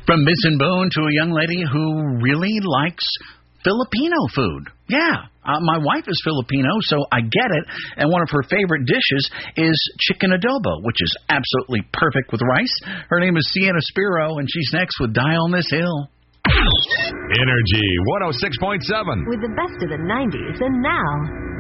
From Missing Bone to a young lady who really likes Filipino food. Yeah, my wife is Filipino, so I get it. And one of her favorite dishes is chicken adobo, which is absolutely perfect with rice. Her name is Sienna Spiro, and she's next with Die on This Hill. Energy 106.7. With the best of the 90s and now.